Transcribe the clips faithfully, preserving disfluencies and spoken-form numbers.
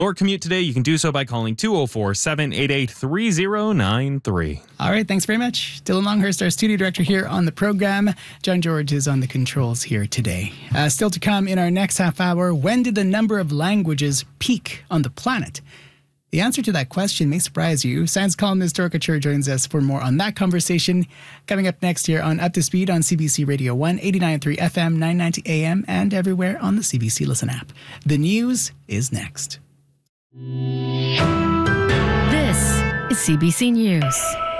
or commute today, you can do so by calling two oh four, seven eight eight, three oh nine three. All right, thanks very much. Dylan Longhurst, our studio director here on the program. John George is on the controls here today. Uh, still to come in our next half hour, when did the number of languages peak on the planet? The answer to that question may surprise you. Science columnist Dora Couture joins us for more on that conversation. Coming up next here on Up to Speed on C B C Radio one, eighty-nine point three F M, nine ninety A M, and everywhere on the C B C Listen app. The news is next. This is C B C News.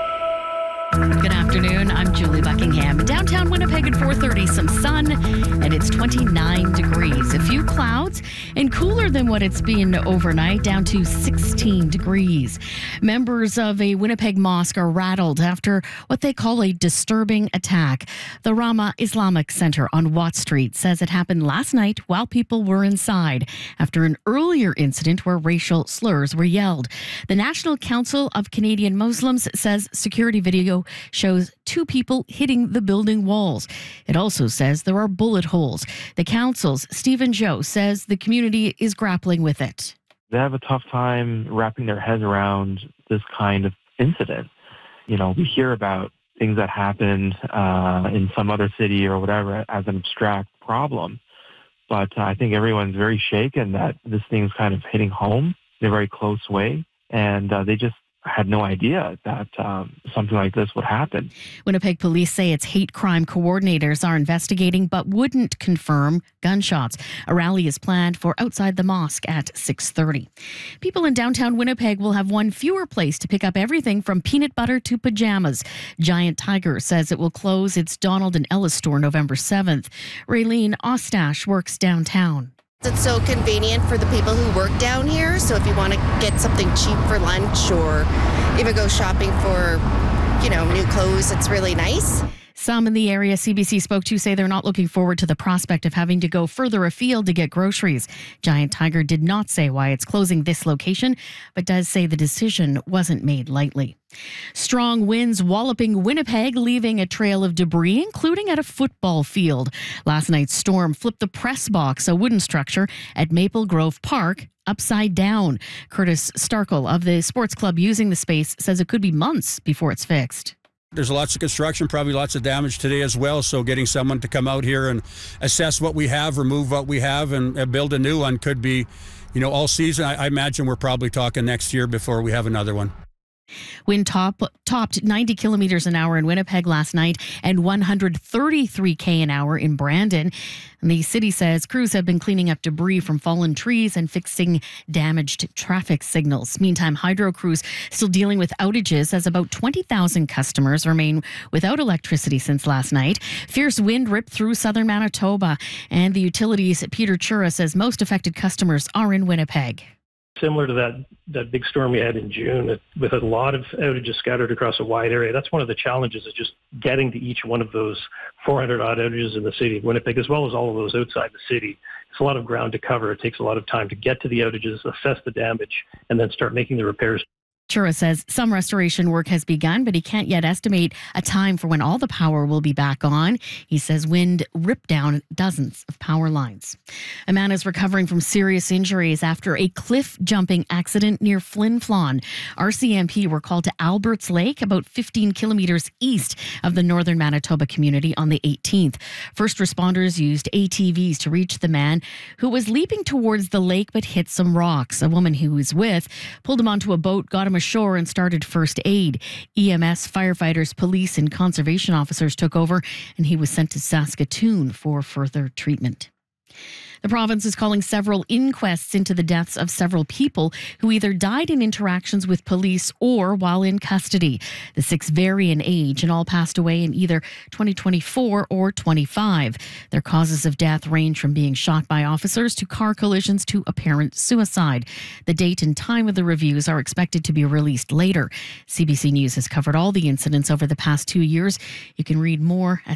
Good afternoon, I'm Julie Buckingham. Downtown Winnipeg at four thirty, some sun, and it's twenty-nine degrees. A few clouds, and cooler than what it's been overnight, down to sixteen degrees. Members of a Winnipeg mosque are rattled after what they call a disturbing attack. The Rama Islamic Center on Watt Street says it happened last night while people were inside, after an earlier incident where racial slurs were yelled. The National Council of Canadian Muslims says security video shows two people hitting the building walls. It also says there are bullet holes. The council's Stephen Joe says the community is grappling with it. They have a tough time wrapping their heads around this kind of incident. You know, we hear about things that happened uh, in some other city or whatever as an abstract problem. But uh, I think everyone's very shaken that this thing's kind of hitting home in a very close way. And uh, they just had no idea that um, something like this would happen. Winnipeg police say its hate crime coordinators are investigating but wouldn't confirm gunshots. A rally is planned for outside the mosque at six thirty. People in downtown Winnipeg will have one fewer place to pick up everything from peanut butter to pajamas. Giant Tiger says it will close its Donald and Ellis store November seventh. Raylene Ostash works downtown. It's so convenient for the people who work down here. So if you want to get something cheap for lunch or even go shopping for, you know, new clothes, it's really nice. Some in the area C B C spoke to say they're not looking forward to the prospect of having to go further afield to get groceries. Giant Tiger did not say why it's closing this location, but does say the decision wasn't made lightly. Strong winds walloping Winnipeg, leaving a trail of debris, including at a football field. Last night's storm flipped the press box, a wooden structure at Maple Grove Park, upside down. Curtis Starkle of the sports club using the space says it could be months before it's fixed. There's lots of construction, probably lots of damage today as well. So getting someone to come out here and assess what we have, remove what we have, and build a new one could be, you know, all season. I, I imagine we're probably talking next year before we have another one. Wind top, topped ninety kilometers an hour in Winnipeg last night and one hundred thirty-three kilometers an hour in Brandon. And the city says crews have been cleaning up debris from fallen trees and fixing damaged traffic signals. Meantime, hydro crews still dealing with outages as about twenty thousand customers remain without electricity since last night. Fierce wind ripped through southern Manitoba, and the utilities' Peter Chura says most affected customers are in Winnipeg. Similar to that, that big storm we had in June, it, with a lot of outages scattered across a wide area. That's one of the challenges, is just getting to each one of those four hundred odd outages in the city of Winnipeg, as well as all of those outside the city. It's a lot of ground to cover. It takes a lot of time to get to the outages, assess the damage, and then start making the repairs. Chura says some restoration work has begun, but he can't yet estimate a time for when all the power will be back on. He says wind ripped down dozens of power lines. A man is recovering from serious injuries after a cliff jumping accident near Flin Flon. R C M P were called to Alberts Lake, about fifteen kilometers east of the northern Manitoba community, on the eighteenth. First responders used A T Vs to reach the man, who was leaping towards the lake but hit some rocks. A woman he was with pulled him onto a boat, got him ashore, and started first aid. E M S, firefighters, police, and conservation officers took over, and he was sent to Saskatoon for further treatment. The province is calling several inquests into the deaths of several people who either died in interactions with police or while in custody. The six vary in age and all passed away in either twenty twenty-four or twenty-five. Their causes of death range from being shot by officers to car collisions to apparent suicide. The date and time of the reviews are expected to be released later. C B C News has covered all the incidents over the past two years. You can read more at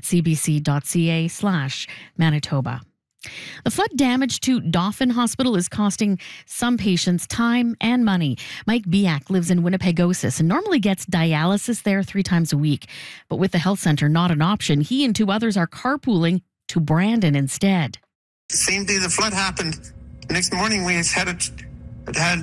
cbc.ca slash Manitoba. The flood damage to Dauphin Hospital is costing some patients time and money. Mike Biak lives in Winnipegosis and normally gets dialysis there three times a week. But with the health centre not an option, he and two others are carpooling to Brandon instead. The same day the flood happened, the next morning we had, had